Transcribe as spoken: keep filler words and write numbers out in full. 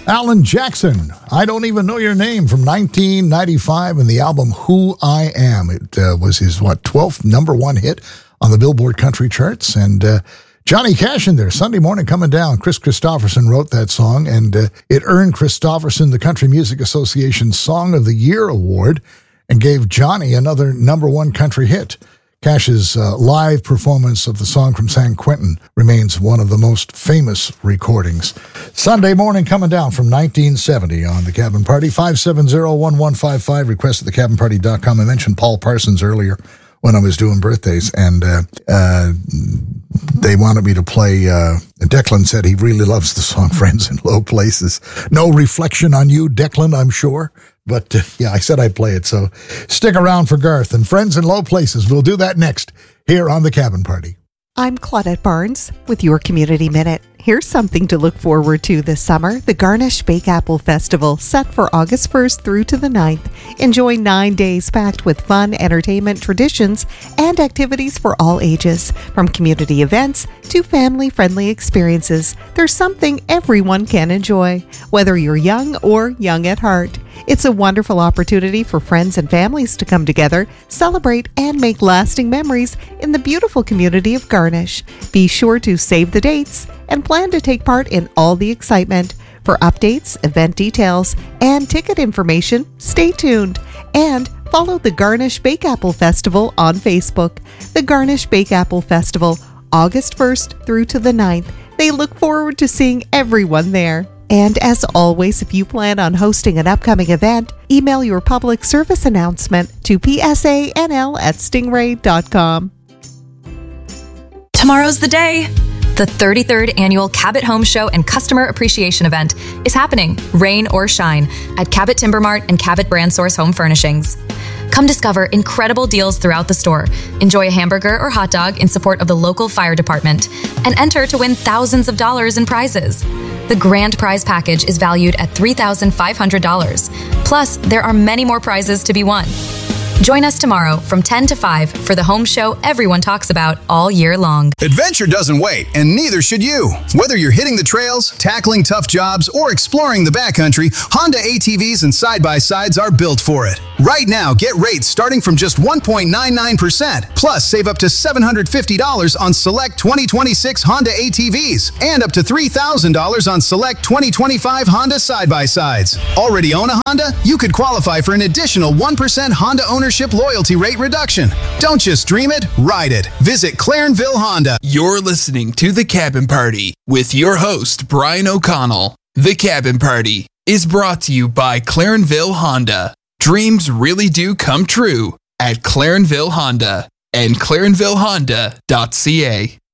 Alan Jackson, I Don't Even Know Your Name from nineteen ninety-five and the album Who I Am. It uh, was his, what, twelfth number one hit on the Billboard Country charts. And uh, Johnny Cash in there, Sunday Morning Coming Down. Chris Christopherson wrote that song, and uh, it earned Christopherson the Country Music Association's Song of the Year award and gave Johnny another number one country hit. Cash's uh, live performance of the song from San Quentin remains one of the most famous recordings. Sunday Morning Coming Down from nineteen seventy on The Cabin Party. five seven zero, one one five five, request at the cabin party dot com. I mentioned Paul Parsons earlier when I was doing birthdays, and uh, uh, they wanted me to play, uh, Declan said he really loves the song Friends in Low Places. No reflection on you, Declan, I'm sure. But, uh, yeah, I said I'd play it, so stick around for Garth and Friends in Low Places. We'll do that next here on The Cabin Party. I'm Claudette Barnes with your Community Minute. Here's something to look forward to this summer. The Garnish Bake Apple Festival, set for August first through to the ninth. Enjoy nine days packed with fun, entertainment, traditions, and activities for all ages. From community events to family-friendly experiences, there's something everyone can enjoy, whether you're young or young at heart. It's a wonderful opportunity for friends and families to come together, celebrate, and make lasting memories in the beautiful community of Garnish. Be sure to save the dates and plan to take part in all the excitement. For updates, event details, and ticket information, stay tuned and follow the Garnish Bake Apple Festival on Facebook. The Garnish Bake Apple Festival, August first through to the ninth. They look forward to seeing everyone there. And as always, if you plan on hosting an upcoming event, email your public service announcement to p s a n l at stingray dot com. Tomorrow's the day. The thirty-third Annual Cabot Home Show and Customer Appreciation Event is happening, rain or shine, at Cabot Timber Mart and Cabot Brand Source Home Furnishings. Come discover incredible deals throughout the store, enjoy a hamburger or hot dog in support of the local fire department, and enter to win thousands of dollars in prizes. The grand prize package is valued at three thousand five hundred dollars. Plus, there are many more prizes to be won. Join us tomorrow from ten to five for the home show everyone talks about all year long. Adventure doesn't wait, and neither should you. Whether you're hitting the trails, tackling tough jobs, or exploring the backcountry, Honda A T Vs and side-by-sides are built for it. Right now, get rates starting from just one point nine nine percent. Plus, save up to seven hundred fifty dollars on select twenty twenty-six Honda A T Vs and up to three thousand dollars on select twenty twenty-five Honda side-by-sides. Already own a Honda? You could qualify for an additional one percent Honda ownership loyalty rate reduction. Don't just dream it, ride it. Visit Clarenville Honda. You're listening to The Cabin Party with your host, Brian O'Connell. The Cabin Party is brought to you by Clarenville Honda. Dreams really do come true at Clarenville Honda and clarenville honda dot c a.